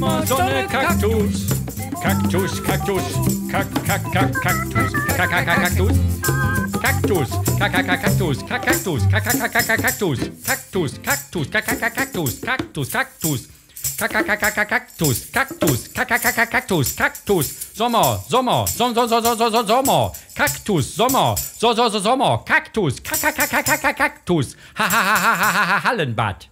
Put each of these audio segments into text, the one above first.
Sonne, Kaktus. Kaktus, Kaktus. Kaktus. Kaktus. Kaktus. Kaktus. Kaktus. Kaktus. Kaktus. Kaktus. Kaktus. Kaktus. Kaktus, Kaktus, Kaktus, Sommer, Sommer, Kaktus, Sommer, Sommer, Kaktus, Kaktus, Hallenbad.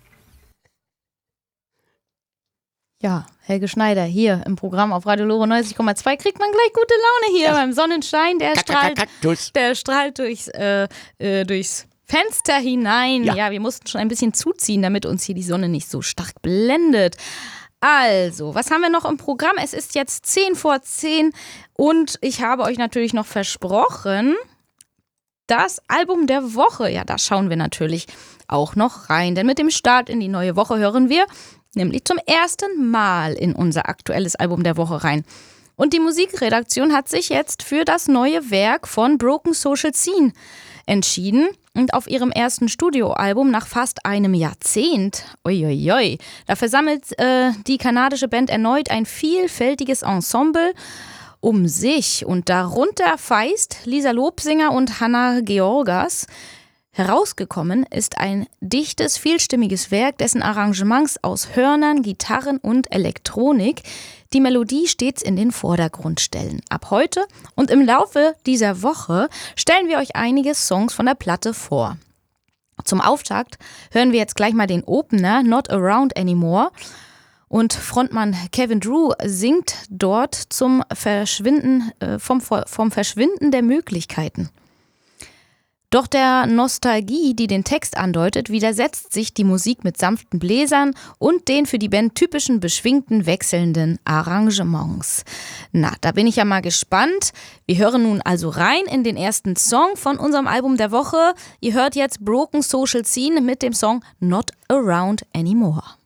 Ja, Helge Schneider hier im Programm auf Radio Lore 90,2 kriegt man gleich gute Laune hier beim Sonnenschein, der strahlt durchs Fenster hinein. Ja, wir mussten schon ein bisschen zuziehen, damit uns hier die Sonne nicht so stark blendet. Also, was haben wir noch im Programm? Es ist jetzt 10:10 und ich habe euch natürlich noch versprochen, das Album der Woche. Ja, da schauen wir natürlich auch noch rein, denn mit dem Start in die neue Woche hören wir nämlich zum ersten Mal in unser aktuelles Album der Woche rein. Und die Musikredaktion hat sich jetzt für das neue Werk von Broken Social Scene entschieden und auf ihrem ersten Studioalbum nach fast einem Jahrzehnt, da versammelt die kanadische Band erneut ein vielfältiges Ensemble um sich und darunter Feist, Lisa Lobsinger und Hannah Georgas. Herausgekommen ist ein dichtes, vielstimmiges Werk, dessen Arrangements aus Hörnern, Gitarren und Elektronik die Melodie stets in den Vordergrund stellen. Ab heute und im Laufe dieser Woche stellen wir euch einige Songs von der Platte vor. Zum Auftakt hören wir jetzt gleich mal den Opener Not Around Anymore und Frontmann Kevin Drew singt dort vom Verschwinden der Möglichkeiten. Doch der Nostalgie, die den Text andeutet, widersetzt sich die Musik mit sanften Bläsern und den für die Band typischen beschwingten, wechselnden Arrangements. Na, da bin ich ja mal gespannt. Wir hören nun also rein in den ersten Song von unserem Album der Woche. Ihr hört jetzt Broken Social Scene mit dem Song Not Around Anymore.